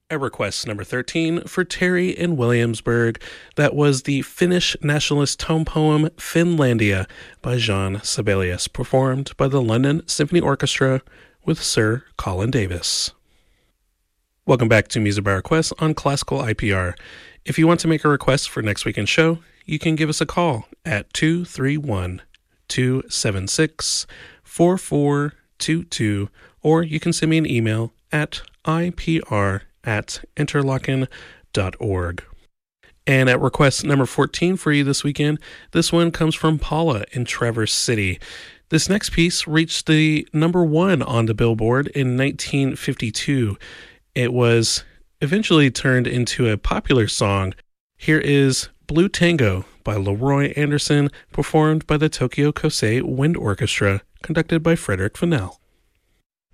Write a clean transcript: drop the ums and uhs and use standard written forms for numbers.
At request number 13 for Terry in Williamsburg, that was the Finnish nationalist tone poem Finlandia by Jean Sibelius, performed by the London Symphony Orchestra with Sir Colin Davis. Welcome back to Music by Request on Classical IPR. If you want to make a request for next weekend's show, you can give us a call at 231-276-4422, or you can send me an email at ipr@interlochen.org. And at request number 14 for you this weekend, this one comes from Paula in Traverse City. This next piece reached the number 1 on the Billboard in 1952. It was eventually turned into a popular song. Here is Blue Tango by Leroy Anderson, performed by the Tokyo Kosei Wind Orchestra, conducted by Frederick Fennell.